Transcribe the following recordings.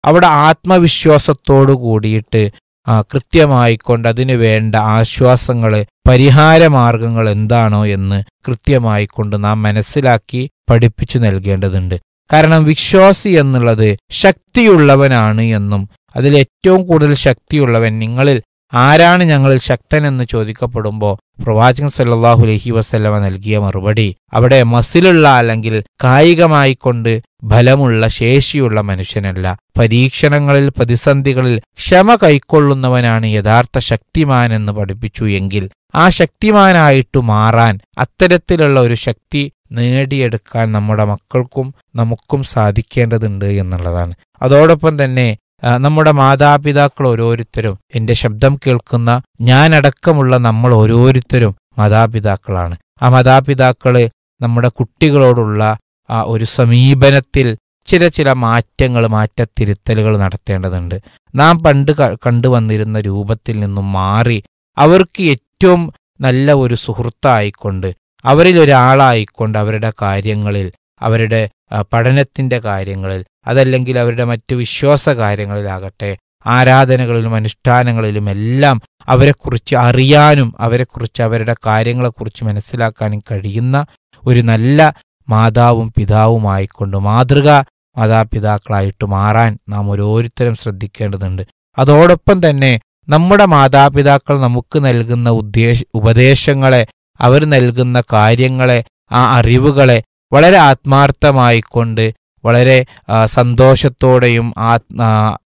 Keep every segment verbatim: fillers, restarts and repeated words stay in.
അവിടെ ആത്മവിശ്വാസത്തോടു കൂടിയിട്ട് ആ കൃത്യമായിക്കൊണ്ട് അതിനു വേണ്ട ആശ്വാസങ്ങൾ, പരിഹാരമാർഗങ്ങൾ എന്താണോ എന്ന് കൃത്യമായിക്കൊണ്ട് നാം മനസ്സിലാക്കി പഠിപ്പിച്ചു നൽകേണ്ടതുണ്ട്. കാരണം വിശ്വാസി എന്നുള്ളത് ശക്തിയുള്ളവനാണ് എന്നും അതിൽ ഏറ്റവും കൂടുതൽ ശക്തിയുള്ളവൻ നിങ്ങളിൽ ആരാണ് ഞങ്ങളിൽ ശക്തൻ എന്ന് ചോദിക്കപ്പെടുമ്പോൾ പ്രവാചകൻ സല്ലല്ലാഹു അലൈഹി വസല്ലമ നൽകിയ മറുപടി അവിടെ മസിലുള്ള അല്ലെങ്കിൽ കായികമായിക്കൊണ്ട് ബലമുള്ള ശേഷിയുള്ള മനുഷ്യനല്ല, പരീക്ഷണങ്ങളിൽ പ്രതിസന്ധികളിൽ ക്ഷമ കൈക്കൊള്ളുന്നവനാണ് യഥാർത്ഥ ശക്തിമാൻ എന്ന് പഠിപ്പിച്ചു എങ്കിൽ ആ ശക്തിമാനായിട്ട് മാറാൻ, അത്തരത്തിലുള്ള ഒരു ശക്തി നേടിയെടുക്കാൻ നമ്മുടെ മക്കൾക്കും നമുക്കും സാധിക്കേണ്ടതുണ്ട് എന്നുള്ളതാണ്. അതോടൊപ്പം തന്നെ നമ്മുടെ മാതാപിതാക്കൾ ഓരോരുത്തരും, എൻ്റെ ശബ്ദം കേൾക്കുന്ന ഞാനടക്കമുള്ള നമ്മൾ ഓരോരുത്തരും മാതാപിതാക്കളാണ്. ആ മാതാപിതാക്കള് നമ്മുടെ കുട്ടികളോടുള്ള ആ ഒരു സമീപനത്തിൽ ചില ചില മാറ്റങ്ങൾ, മാറ്റത്തിരുത്തലുകൾ നടത്തേണ്ടതുണ്ട്. നാം പണ്ട് കണ്ടുവന്നിരുന്ന രൂപത്തിൽ നിന്നും മാറി അവർക്ക് ഏറ്റവും നല്ല ഒരു സുഹൃത്തായിക്കൊണ്ട്, അവരിൽ ഒരാളായിക്കൊണ്ട് അവരുടെ കാര്യങ്ങളിൽ, അവരുടെ പഠനത്തിൻ്റെ കാര്യങ്ങളിൽ, അതല്ലെങ്കിൽ അവരുടെ മറ്റു വിശ്വാസ കാര്യങ്ങളിലാകട്ടെ, ആരാധനകളിലും അനുഷ്ഠാനങ്ങളിലും എല്ലാം അവരെക്കുറിച്ച് അറിയാനും അവരെക്കുറിച്ച് അവരുടെ കാര്യങ്ങളെക്കുറിച്ച് മനസ്സിലാക്കാനും കഴിയുന്ന ഒരു നല്ല മാതാവും പിതാവുമായിക്കൊണ്ട് മാതൃകാ മാതാപിതാക്കളായിട്ട് മാറാൻ നാം ഓരോരുത്തരും ശ്രദ്ധിക്കേണ്ടതുണ്ട്. അതോടൊപ്പം തന്നെ നമ്മുടെ മാതാപിതാക്കൾ നമുക്ക് നൽകുന്ന ഉദ്ദേശ ഉപദേശങ്ങളെ, അവർ നൽകുന്ന കാര്യങ്ങളെ, ആ അറിവുകളെ വളരെ ആത്മാർത്ഥമായിക്കൊണ്ട് വളരെ സന്തോഷത്തോടെയും ആത്മാ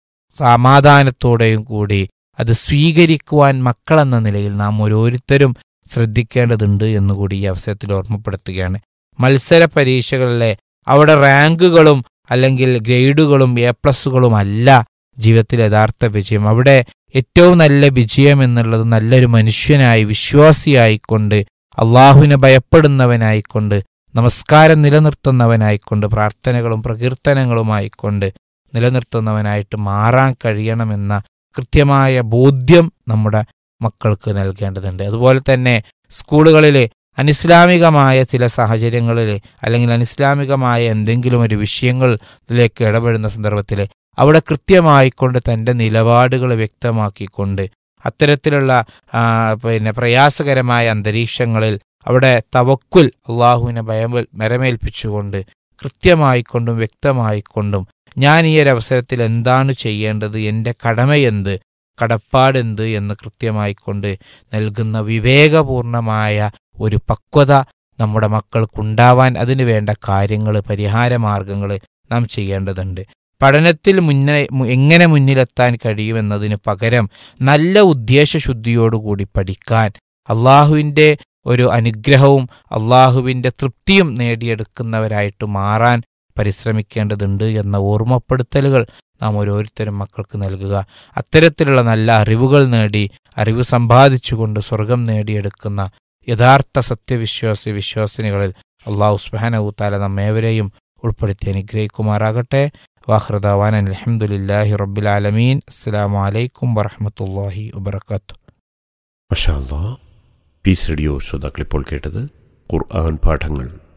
സമാധാനത്തോടെയും കൂടി അത് സ്വീകരിക്കുവാൻ മക്കളെന്ന നിലയിൽ നാം ഓരോരുത്തരും ശ്രദ്ധിക്കേണ്ടതുണ്ട് എന്നുകൂടി ഈ അവസരത്തിൽ ഓർമ്മപ്പെടുത്തുകയാണ്. മത്സര പരീക്ഷകളിലെ അവിടെ റാങ്കുകളും അല്ലെങ്കിൽ ഗ്രേഡുകളും എ പ്ലസുകളും അല്ല ജീവിതത്തിൽ യഥാർത്ഥ വിജയം. അവിടെ ഏറ്റവും നല്ല വിജയം എന്നുള്ളത് നല്ലൊരു മനുഷ്യനായി, വിശ്വാസിയായിക്കൊണ്ട്, അള്ളാഹുവിനെ ഭയപ്പെടുന്നവനായിക്കൊണ്ട്, നമസ്കാരം നിലനിർത്തുന്നവനായിക്കൊണ്ട്, പ്രാർത്ഥനകളും പ്രകീർത്തനങ്ങളുമായിക്കൊണ്ട് നിലനിർത്തുന്നവനായിട്ട് മാറാൻ കഴിയണമെന്ന കൃത്യമായ ബോധ്യം നമ്മുടെ മക്കൾക്ക് നൽകേണ്ടതുണ്ട്. അതുപോലെ തന്നെ സ്കൂളുകളിൽ അനിസ്ലാമികമായ ചില സാഹചര്യങ്ങളിൽ അല്ലെങ്കിൽ അനിസ്ലാമികമായ എന്തെങ്കിലും ഒരു വിഷയങ്ങളിലേക്ക് ഇടപെടുന്ന സന്ദർഭത്തിൽ അവിടെ കൃത്യമായിക്കൊണ്ട് തൻ്റെ നിലപാടുകൾ വ്യക്തമാക്കിക്കൊണ്ട് അത്തരത്തിലുള്ള പിന്നെ പ്രയാസകരമായ അന്തരീക്ഷങ്ങളിൽ അവിടെ തവക്കുൽ, അള്ളാഹുവിനെ ഭയം മരമേൽപ്പിച്ചുകൊണ്ട് കൃത്യമായിക്കൊണ്ടും വ്യക്തമായിക്കൊണ്ടും ഞാൻ ഈ ഒരു അവസരത്തിൽ എന്താണ് ചെയ്യേണ്ടത്, എൻ്റെ കടമയെന്ത്, കടപ്പാടെന്ത് എന്ന് കൃത്യമായിക്കൊണ്ട് നൽകുന്ന വിവേകപൂർണമായ ഒരു പക്വത നമ്മുടെ മക്കൾക്കുണ്ടാവാൻ അതിനു വേണ്ട കാര്യങ്ങൾ, പരിഹാരമാർഗങ്ങൾ നാം ചെയ്യേണ്ടതുണ്ട്. പഠനത്തിൽ മുന്നേ എങ്ങനെ മുന്നിലെത്താൻ കഴിയുമെന്നതിന് പകരം നല്ല ഉദ്ദേശശുദ്ധിയോടുകൂടി പഠിക്കാൻ, അള്ളാഹുവിൻ്റെ ഒരു അനുഗ്രഹവും അള്ളാഹുവിൻ്റെ തൃപ്തിയും നേടിയെടുക്കുന്നവരായിട്ട് മാറാൻ പരിശ്രമിക്കേണ്ടതുണ്ട് എന്ന ഓർമ്മപ്പെടുത്തലുകൾ നാം ഓരോരുത്തരും മക്കൾക്ക് നൽകുക. അത്തരത്തിലുള്ള നല്ല അറിവുകൾ നേടി, അറിവ് സമ്പാദിച്ചുകൊണ്ട് സ്വർഗം നേടിയെടുക്കുന്ന യഥാർത്ഥ സത്യവിശ്വാസി വിശ്വാസിനികളിൽ അള്ളാഹു സുബ്ഹാനഹു തആല നമ്മേവരെയും ഉൾപ്പെടുത്തി അനുഗ്രഹിക്കുമാറാകട്ടെ. വാഖിറുദഅവാന അൽഹംദുലില്ലാഹി റബ്ബിൽ ആലമീൻ. അസ്സലാമു അലൈക്കും വറഹ്മത്തുള്ളാഹി വബറകാതുഹു. മാഷാ അല്ലാഹ്. പീസ് റേഡിയോ ശ്രോതാക്കൾ ഇപ്പോൾ കേട്ടത് ഖുർആൻ പാഠങ്ങൾ.